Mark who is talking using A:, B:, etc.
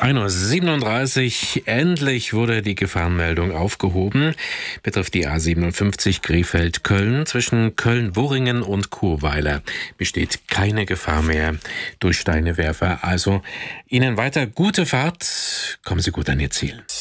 A: 1:37 Uhr. Endlich wurde die Gefahrenmeldung aufgehoben. Betrifft die A57 Krefeld-Köln. Zwischen Köln-Worringen und Churweiler besteht keine Gefahr mehr durch Steinewerfer. Also Ihnen weiter gute Fahrt. Kommen Sie gut an Ihr Ziel.